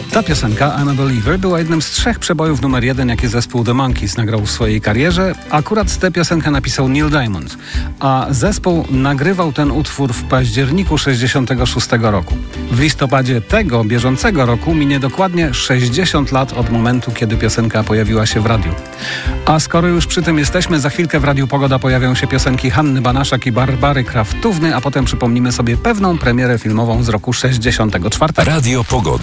Ta piosenka, I'm a Believer, była jednym z 3 przebojów numer 1, jakie zespół The Monkees nagrał w swojej karierze. Akurat tę piosenkę napisał Neil Diamond, a zespół nagrywał ten utwór w październiku 1966 roku. W listopadzie tego bieżącego roku minie dokładnie 60 lat od momentu, kiedy piosenka pojawiła się w radiu. A skoro już przy tym jesteśmy, za chwilkę w Radiu Pogoda pojawią się piosenki Hanny Banaszak i Barbary Kraftówny, a potem przypomnimy sobie pewną premierę filmową z roku 1964. Radio Pogoda.